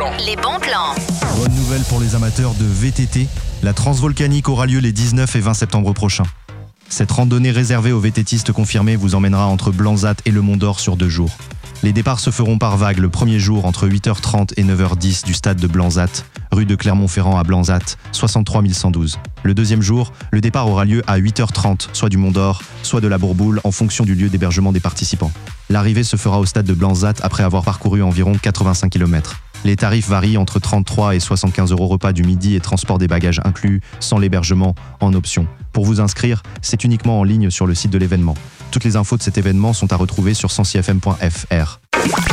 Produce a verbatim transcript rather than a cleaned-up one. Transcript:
plans. Les bons plans. Bonne nouvelle pour les amateurs de V T T. La Transvolcanique aura lieu les dix-neuf et vingt septembre prochains. Cette randonnée réservée aux VTTistes confirmés vous emmènera entre Blanzat et le Mont d'Or sur deux jours. Les départs se feront par vagues le premier jour entre huit heures trente et neuf heures dix du stade de Blanzat, rue de Clermont-Ferrand à Blanzat, soixante-trois mille cent douze. Le deuxième jour, le départ aura lieu à huit heures trente, soit du Mont d'Or, soit de la Bourboule, en fonction du lieu d'hébergement des participants. L'arrivée se fera au stade de Blanzat après avoir parcouru environ quatre-vingt-cinq kilomètres. Les tarifs varient entre trente-trois et soixante-quinze euros repas du midi et transport des bagages inclus, sans l'hébergement, en option. Pour vous inscrire, c'est uniquement en ligne sur le site de l'événement. Toutes les infos de cet événement sont à retrouver sur cent six f m point f r.